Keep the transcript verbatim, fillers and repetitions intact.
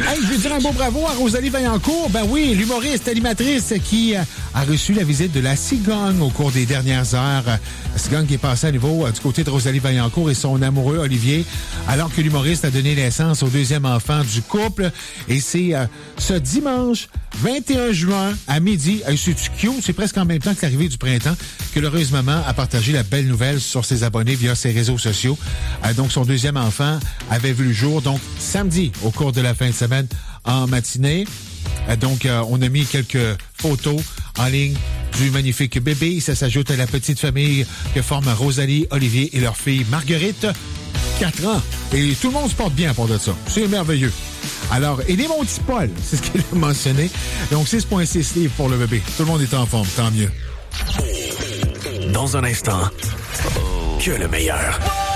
Hey, je veux dire un beau bravo à Rosalie Vaillancourt. Ben oui, l'humoriste, animatrice qui a reçu la visite de la cigogne au cours des dernières heures. La cigogne qui est passée à nouveau du côté de Rosalie Vaillancourt et son amoureux Olivier, alors que l'humoriste a donné naissance au deuxième enfant du couple. Et c'est euh, ce dimanche vingt et un juin à midi. Hey, c'est cute, c'est presque en même temps que l'arrivée du printemps que l'heureuse maman a partagé la belle nouvelle sur ses abonnés via ses réseaux sociaux. Euh, donc, son deuxième enfant avait vu le jour, donc samedi, au cours de la fin de semaine, en matinée. Euh, donc, euh, on a mis quelques photos en ligne du magnifique bébé. Ça s'ajoute à la petite famille que forment Rosalie, Olivier et leur fille Marguerite, quatre ans. Et tout le monde se porte bien pour de ça. C'est merveilleux. Alors, et les mon petit Paul, c'est ce qu'il a mentionné. Donc, six virgule six livres pour le bébé. Tout le monde est en forme, tant mieux. Dans un instant, que le meilleur.